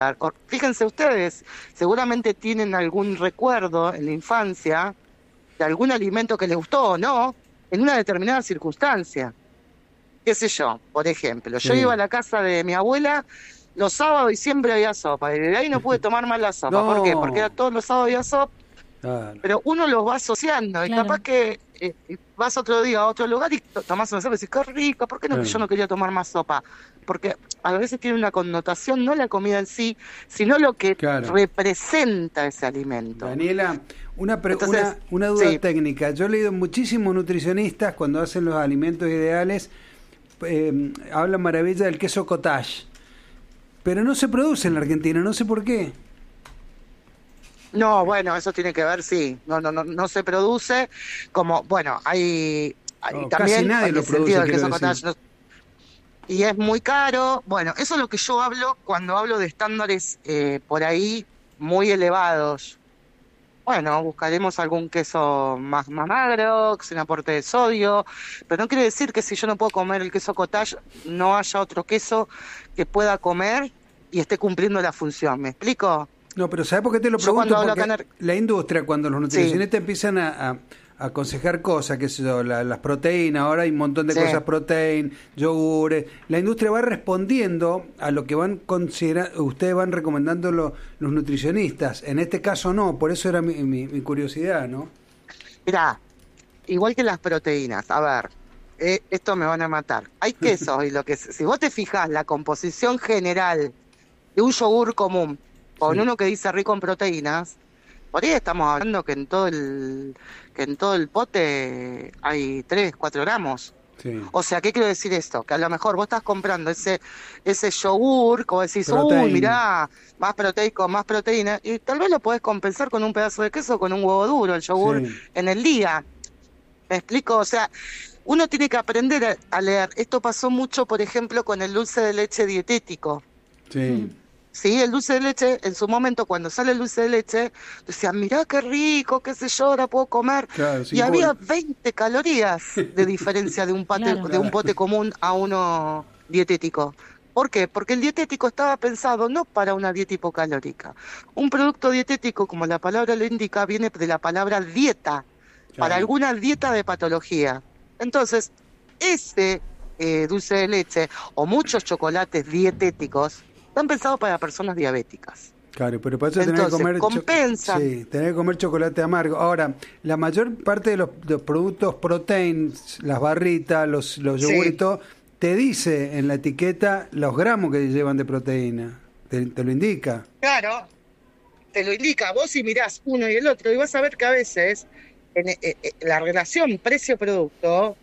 Fíjense ustedes, seguramente tienen algún recuerdo en la infancia de algún alimento que les gustó o no en una determinada circunstancia. Qué sé yo, por ejemplo, yo iba a Sí. la casa de mi abuela los sábados y siempre había sopa, y de ahí no pude tomar más la sopa. ¿Por qué? Porque era No. todos los sábados había sopa, Claro. pero uno los va asociando, y capaz Claro, que vas otro día a otro lugar y tomás una sopa y decís, qué rico, ¿por qué no, yo Claro. no quería tomar más sopa? Porque a veces tiene una connotación, no la comida en sí, sino lo que Claro. representa ese alimento. Daniela, Entonces, una duda sí, técnica. Yo he leído muchísimos nutricionistas cuando hacen los alimentos ideales, hablan maravilla del queso cottage, pero no se produce en la Argentina, no sé por qué. no, bueno, eso tiene que ver, sí, no se produce como, bueno, hay No, casi también nadie en lo el sentido produce, del quiero queso decir. cottage, y es muy caro. Bueno, eso es lo que yo hablo cuando hablo de estándares por ahí muy elevados. Bueno, buscaremos algún queso más magro, sin aporte de sodio, pero no quiere decir que si yo no puedo comer el queso cottage, no haya otro queso que pueda comer y esté cumpliendo la función. ¿Me explico? No, pero ¿sabes por qué te lo Yo cuando pregunto? hablo acá Porque la industria, cuando los Sí, nutricionistas empiezan a aconsejar cosas, que sé yo, las proteínas, ahora hay un montón de sí. cosas, protein, yogures, la industria va respondiendo a lo que van considerando, ustedes van recomendando los nutricionistas. En este caso no, por eso era mi curiosidad, ¿no? Mirá, igual que las proteínas, a ver, esto me van a matar. Hay quesos y lo que si vos te fijás la composición general de un yogur común con Sí, uno que dice rico en proteínas, por ahí estamos hablando que en todo el pote hay 3 4 gramos. sí. O sea, ¿qué quiero decir esto? Que a lo mejor vos estás comprando ese yogur, como decís, uy, Protein, mirá, más proteico, más proteína, y tal vez lo podés compensar con un pedazo de queso, con un huevo duro, el yogur sí, en el día. ¿Me explico? O sea, uno tiene que aprender a leer. Esto pasó mucho, por ejemplo, con el dulce de leche dietético. mm, sí. Sí, el dulce de leche, en su momento, cuando sale el dulce de leche, decían, mirá qué rico, qué sé yo, ahora puedo comer. Claro, Y había 20 calorías de diferencia de claro. un claro. pote común a uno dietético. ¿Por qué? Porque el dietético estaba pensado no para una dieta hipocalórica. Un producto dietético, como la palabra lo indica, viene de la palabra dieta, para Claro. alguna dieta de patología. Entonces, ese dulce de leche o muchos chocolates dietéticos están pensados para personas diabéticas. Claro, pero para eso tenés que Entonces, comer, compensan. sí, tenés que comer chocolate amargo. Ahora, la mayor parte de los productos proteins, las barritas, los yogures y Sí, todo, te dice en la etiqueta los gramos que llevan de proteína. Te lo indica. claro, te lo indica. Vos si mirás uno y el otro, y vas a ver que a veces la relación precio-producto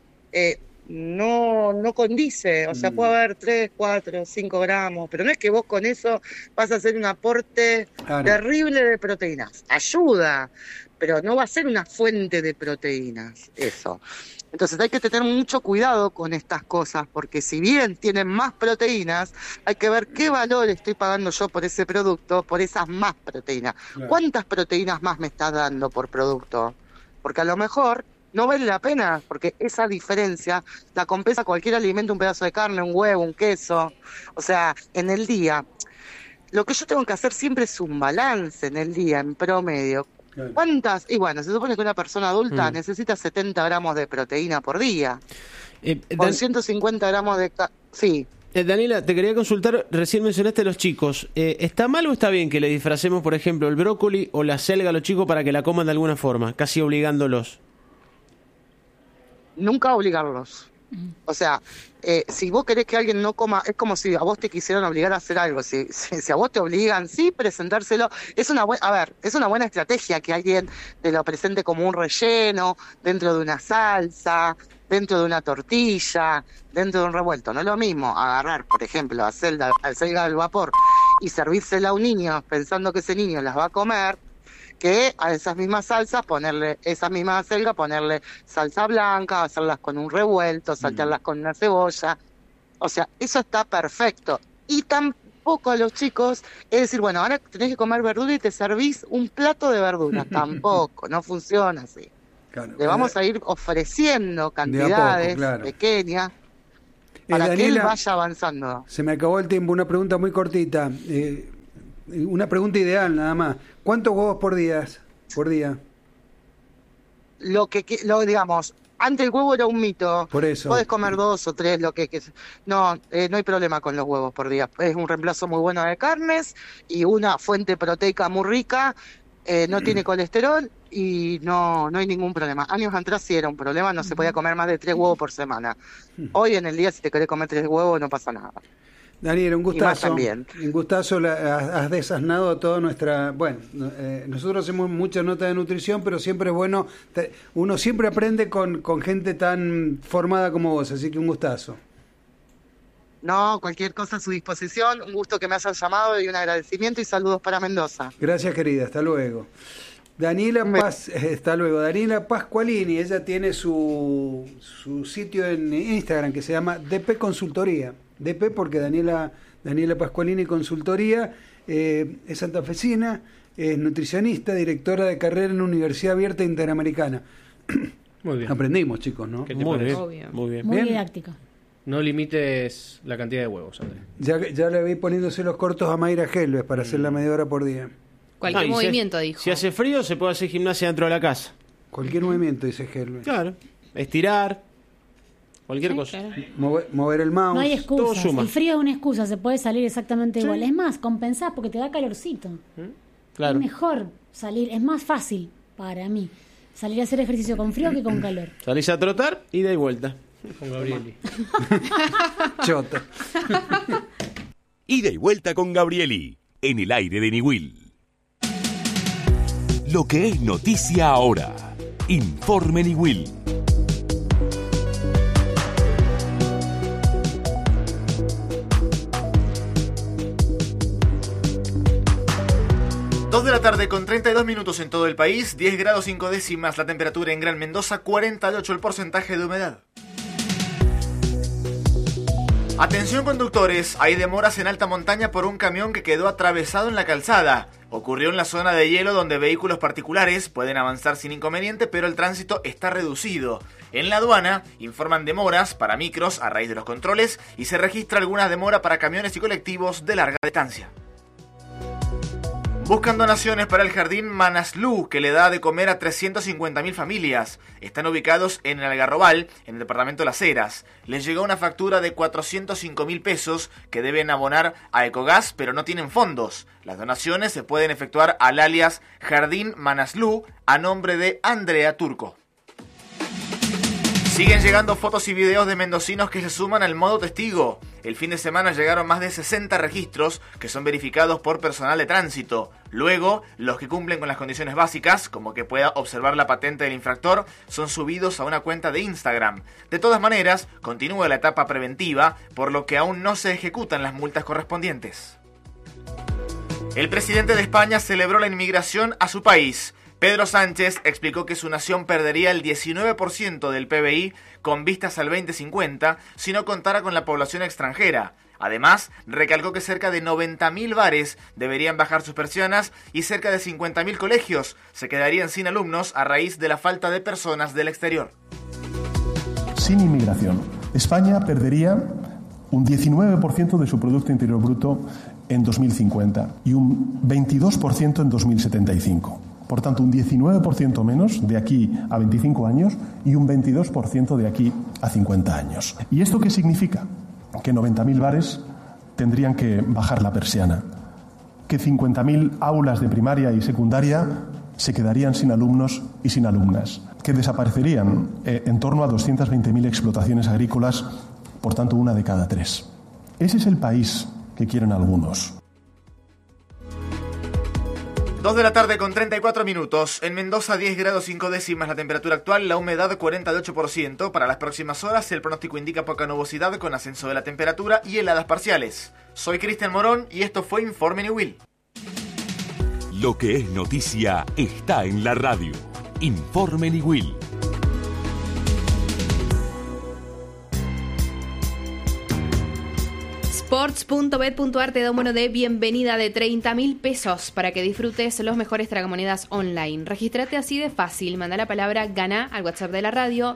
no condice. O sea, puede Mm, haber 3 4 5 gramos, pero no es que vos con eso vas a hacer un aporte claro, terrible de proteínas. Ayuda, pero no va a ser una fuente de proteínas, eso. Entonces hay que tener mucho cuidado con estas cosas, porque si bien tienen más proteínas, hay que ver qué valor estoy pagando yo por ese producto, por esas más proteínas. claro. ¿Cuántas proteínas más me estás dando por producto? Porque a lo mejor no vale la pena, porque esa diferencia la compensa cualquier alimento, un pedazo de carne, un huevo, un queso. O sea, en el día, lo que yo tengo que hacer siempre es un balance en el día, en promedio. Claro. ¿Cuántas? Y bueno, se supone que una persona adulta Mm. necesita 70 gramos de proteína por día, con Dan- 150 gramos de... Sí, Daniela, te quería consultar, recién mencionaste a los chicos. ¿Está mal o está bien que le disfracemos, por ejemplo, el brócoli o la selga a los chicos para que la coman de alguna forma, casi obligándolos? nunca obligarlos. O sea, si vos querés que alguien no coma, es como si a vos te quisieran obligar a hacer algo. Si a vos te obligan, sí, presentárselo. Es una buena, a ver, es una buena estrategia que alguien te lo presente como un relleno, dentro de una salsa, dentro de una tortilla, dentro de un revuelto. No es lo mismo agarrar, por ejemplo, a selga al vapor y servírsela a un niño pensando que ese niño las va a comer, que a esas mismas salsas ponerle, esa misma selga, ponerle salsa blanca, hacerlas con un revuelto, Mm. saltearlas con una cebolla. O sea, eso está perfecto. Y tampoco a los chicos es decir, bueno, ahora tenés que comer verdura y te servís un plato de verduras. Tampoco, no funciona así. Claro. Le vamos a ir ofreciendo De a poco, cantidades claro. pequeñas para que él Daniela, vaya avanzando. se me acabó el tiempo. Una pregunta muy cortita. Una pregunta ideal nada más. ¿Cuántos huevos por día? Digamos, antes el huevo era un mito. Por eso. Podés comer 2 o 3, no hay problema con los huevos por día. Es un reemplazo muy bueno de carnes y una fuente proteica muy rica. No tiene colesterol y no hay ningún problema. Años atrás sí era un problema, no se podía comer más de 3 huevos por semana. Hoy en el día, si te querés comer 3 huevos, no pasa nada. Daniela, un gustazo. Un gustazo, has desasnado toda nuestra... Bueno, nosotros hacemos muchas notas de nutrición, pero siempre es bueno, uno siempre aprende con gente tan formada como vos, así que un gustazo. No, cualquier cosa a su disposición, un gusto que me hayas llamado y un agradecimiento y saludos para Mendoza. Gracias, querida, hasta luego. Daniela Pasqualini, ella tiene su sitio en Instagram que se llama DP Consultoría. DP porque Daniela Pasqualini Consultoría, es santafesina, es nutricionista, directora de carrera en la Universidad Abierta Interamericana. Muy bien. Aprendimos, chicos, ¿no? Muy bien. Muy bien. Muy didáctica. No limites la cantidad de huevos, Andrés. Ya le vi poniéndose los cortos a Mayra Gelbes para hacer la media hora por día. Cualquier movimiento, dijo. Si hace frío, se puede hacer gimnasia dentro de la casa. Cualquier movimiento, dice Gelbes. Claro. Estirar. Cualquier cosa. Claro. Mover el mouse. No hay excusas. El frío es una excusa. Se puede salir exactamente igual. Es más, compensás porque te da calorcito. Claro. Es mejor salir. Es más fácil para mí salir a hacer ejercicio con frío que con calor. Salís a trotar, ida y vuelta. Con Gabrieli. Chota. Ida y vuelta con Gabrieli. En el aire de Niwil. Lo que es noticia ahora. Informe Niwil. Dos de la tarde con 32 minutos en todo el país, 10 grados 5 décimas la temperatura en Gran Mendoza, 48 el porcentaje de humedad. Atención conductores, hay demoras en alta montaña por un camión que quedó atravesado en la calzada. Ocurrió en la zona de hielo donde vehículos particulares pueden avanzar sin inconveniente, pero el tránsito está reducido. En la aduana informan demoras para micros a raíz de los controles y se registra alguna demora para camiones y colectivos de larga distancia. Buscan donaciones para el jardín Manaslu, que le da de comer a 350.000 familias. Están ubicados en el Algarrobal, en el departamento de Las Heras. Les llegó una factura de 405.000 pesos que deben abonar a Ecogas, pero no tienen fondos. Las donaciones se pueden efectuar al alias Jardín Manaslu a nombre de Andrea Turco. Siguen llegando fotos y videos de mendocinos que se suman al modo testigo. El fin de semana llegaron más de 60 registros que son verificados por personal de tránsito. Luego, los que cumplen con las condiciones básicas, como que pueda observar la patente del infractor, son subidos a una cuenta de Instagram. De todas maneras, continúa la etapa preventiva, por lo que aún no se ejecutan las multas correspondientes. El presidente de España celebró la inmigración a su país. Pedro Sánchez explicó que su nación perdería el 19% del PBI con vistas al 2050 si no contara con la población extranjera. Además, recalcó que cerca de 90.000 bares deberían bajar sus persianas y cerca de 50.000 colegios se quedarían sin alumnos a raíz de la falta de personas del exterior. Sin inmigración, España perdería un 19% de su Producto Interior Bruto en 2050 y un 22% en 2075. Por tanto, un 19% menos de aquí a 25 años y un 22% de aquí a 50 años. ¿Y esto qué significa? Que 90.000 bares tendrían que bajar la persiana, que 50.000 aulas de primaria y secundaria se quedarían sin alumnos y sin alumnas, que desaparecerían en torno a 220.000 explotaciones agrícolas, por tanto, una de cada 3. Ese es el país que quieren algunos. 2 de la tarde con 34 minutos. En Mendoza 10 grados 5 décimas la temperatura actual, la humedad 48%. Para las próximas horas el pronóstico indica poca nubosidad con ascenso de la temperatura y heladas parciales. Soy Cristian Morón y esto fue Informe Niwil. Lo que es noticia está en la radio. Informe Niwil. Sports.bet.ar te da un bono de bienvenida de 30.000 pesos para que disfrutes los mejores tragamonedas online. Regístrate así de fácil. Manda la palabra GANA al WhatsApp de la radio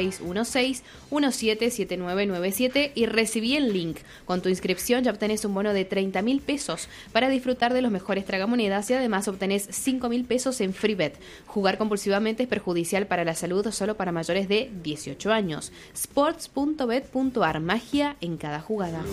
2616-177997 y recibí el link. Con tu inscripción ya obtenés un bono de 30.000 pesos para disfrutar de los mejores tragamonedas y además obtenés 5.000 pesos en FreeBet. Jugar compulsivamente es perjudicial para la salud, solo para mayores de 18 años. Sports.bet.ar, magia en cada jugada.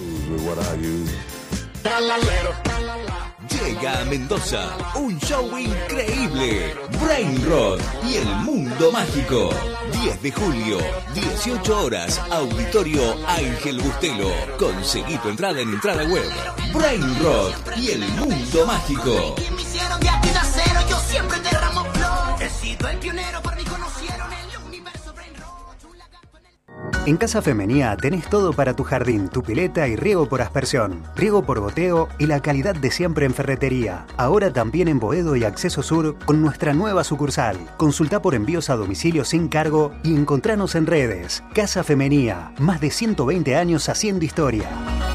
Llega a Mendoza un show increíble, Brainrot y el mundo mágico. 10 de julio, 18 horas, Auditorio Ángel Bustelo. Conseguí tu entrada en entrada web. Brainrot y el mundo mágico. Yo siempre derramo flow. He sido el pionero, por mí conocieron el universo Brainrot. En Casa Femenía tenés todo para tu jardín, tu pileta y riego por aspersión, riego por goteo y la calidad de siempre en ferretería. Ahora también en Boedo y Acceso Sur con nuestra nueva sucursal. Consultá por envíos a domicilio sin cargo y encontranos en redes. Casa Femenía, más de 120 años haciendo historia.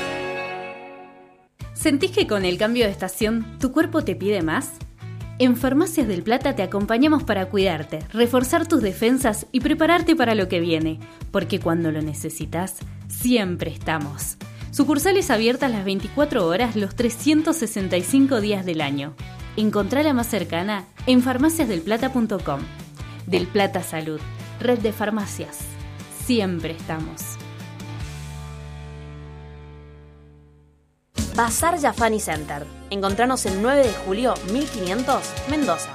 ¿Sentís que con el cambio de estación tu cuerpo te pide más? En Farmacias del Plata te acompañamos para cuidarte, reforzar tus defensas y prepararte para lo que viene, porque cuando lo necesitas, siempre estamos. Sucursales abiertas las 24 horas, los 365 días del año. Encontrá la más cercana en farmaciasdelplata.com. Del Plata Salud, red de farmacias. Siempre estamos. Bazar Jafani Center. Encontranos el 9 de julio 1500, Mendoza.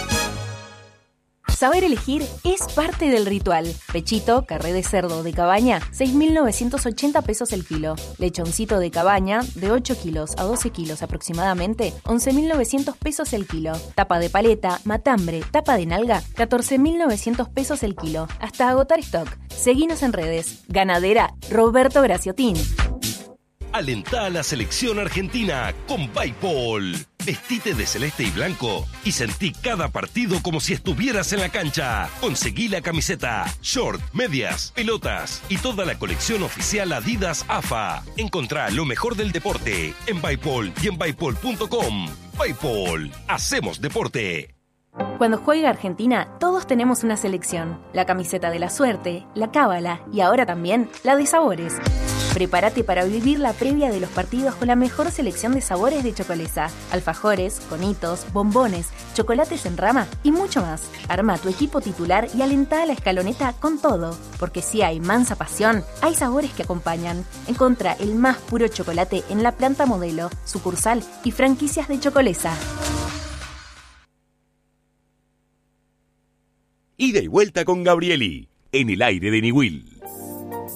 Saber elegir es parte del ritual. Pechito, carré de cerdo de cabaña, 6.980 pesos el kilo. Lechoncito de cabaña, de 8 kilos a 12 kilos aproximadamente, 11.900 pesos el kilo. Tapa de paleta, matambre, tapa de nalga, 14.900 pesos el kilo. Hasta agotar stock. Seguinos en redes. Ganadera Roberto Graciotín. Alentá a la selección argentina con Bipol. Vestite de celeste y blanco y sentí cada partido como si estuvieras en la cancha. Conseguí la camiseta, short, medias, pelotas y toda la colección oficial Adidas AFA. Encontrá lo mejor del deporte en Bipol y en Bipol.com. Bipol, hacemos deporte. Cuando juega Argentina, todos tenemos una selección. La camiseta de la suerte, la cábala y ahora también la de sabores. Prepárate para vivir la previa de los partidos con la mejor selección de sabores de Chocolesa. Alfajores, conitos, bombones, chocolates en rama y mucho más. Arma tu equipo titular y alentá a la escaloneta con todo. Porque si hay mansa pasión, hay sabores que acompañan. Encontrá el más puro chocolate en la planta modelo, sucursal y franquicias de Chocolesa. Ida y vuelta con Gabrieli, en el aire de Niwil.